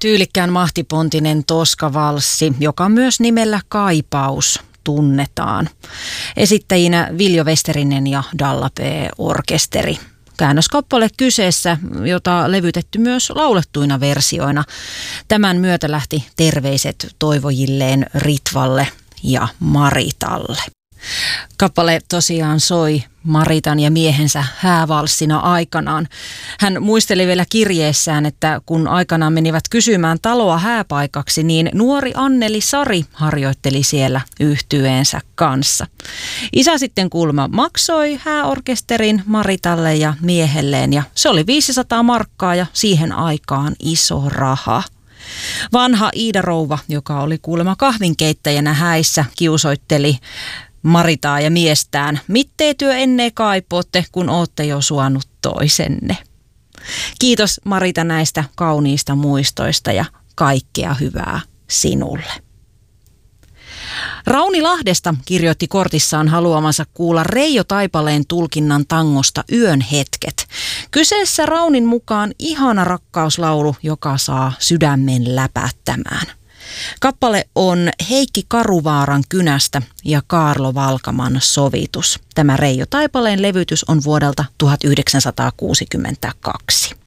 Tyylikkään mahtipontinen Toska-valssi, joka myös nimellä Kaipaus tunnetaan. Esittäjinä Viljo Westerinen ja Dalla P-orkesteri. Käännöskappale kyseessä, jota levytetty myös laulettuina versioina. Tämän myötä lähti terveiset toivojilleen Ritvalle ja Maritalle. Kappale tosiaan soi Maritan ja miehensä häävalssina aikanaan. Hän muisteli vielä kirjeessään, että kun aikanaan menivät kysymään taloa hääpaikaksi, niin nuori Anneli Sari harjoitteli siellä yhtyeensä kanssa. Isä sitten kuulemma maksoi hääorkesterin Maritalle ja miehelleen ja se oli 500 markkaa ja siihen aikaan iso raha. Vanha Iida-rouva, joka oli kuulemma kahvinkeittäjänä häissä, kiusoitteli Maritaa ja miestään. Mittee työ enne kaipootte, kun ootte jo suonut toisenne. Kiitos Marita näistä kauniista muistoista ja kaikkea hyvää sinulle. Rauni Lahdesta kirjoitti kortissaan haluamansa kuulla Reijo Taipaleen tulkinnan tangosta Yön hetket. Kyseessä Raunin mukaan ihana rakkauslaulu, joka saa sydämen läpättämään. Kappale on Heikki Karuvaaran kynästä ja Kaarlo Valkaman sovitus. Tämä Reijo Taipaleen levytys on vuodelta 1962.